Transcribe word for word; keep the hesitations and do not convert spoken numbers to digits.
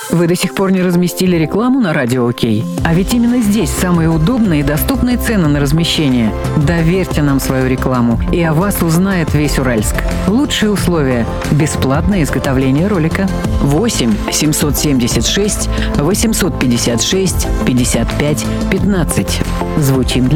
Вы до сих пор не разместили рекламу на Радио Окей? А ведь именно здесь самые удобные и доступные цены на размещение. Доверьте нам свою рекламу, и о вас узнает весь Уральск. Лучшие условия – бесплатное изготовление ролика. восемь семьсот семьдесят шесть восемьсот пятьдесят шесть пятьдесят пять пятнадцать. Звучим для